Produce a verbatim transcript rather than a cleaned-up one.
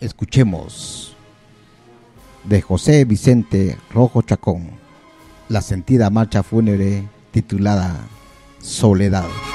escuchemos de José Vicente Rojo Chacón la sentida marcha fúnebre titulada Soledad.